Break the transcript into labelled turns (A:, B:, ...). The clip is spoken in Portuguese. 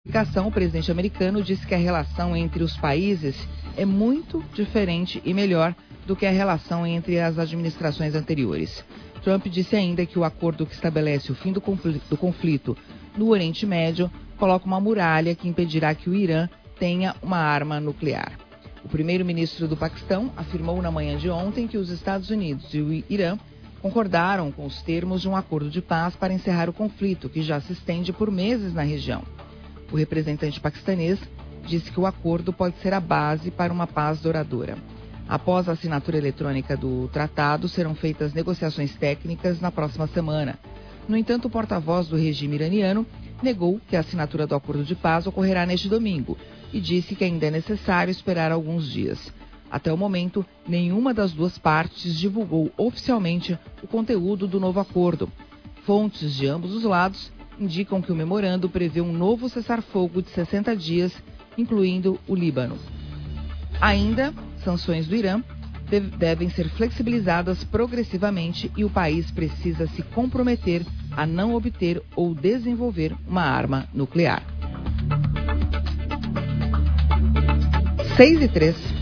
A: comunicação, o presidente americano disse que a relação entre os países é muito diferente e melhor do que a relação entre as administrações anteriores. Trump disse ainda que o acordo que estabelece o fim do conflito no Oriente Médio coloca uma muralha que impedirá que o Irã tenha uma arma nuclear. O primeiro-ministro do Paquistão afirmou na manhã de ontem que os Estados Unidos e o Irã concordaram com os termos de um acordo de paz para encerrar o conflito, que já se estende por meses na região. O representante paquistanês disse que o acordo pode ser a base para uma paz duradoura. Após a assinatura eletrônica do tratado, serão feitas negociações técnicas na próxima semana. No entanto, o porta-voz do regime iraniano negou que a assinatura do acordo de paz ocorrerá neste domingo e disse que ainda é necessário esperar alguns dias. Até o momento, nenhuma das duas partes divulgou oficialmente o conteúdo do novo acordo. Fontes de ambos os lados indicam que o memorando prevê um novo cessar-fogo de 60 dias, incluindo o Líbano. Ainda, sanções do Irã devem ser flexibilizadas progressivamente e o país precisa se comprometer a não obter ou desenvolver uma arma nuclear. 6:03